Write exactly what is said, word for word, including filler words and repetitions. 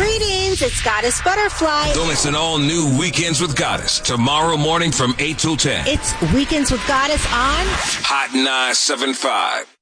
Greetings, it's Goddess Butterfly. Don't miss an all-new Weekends with Goddess tomorrow morning from eight till ten. It's Weekends with Goddess on Hot nine seven five.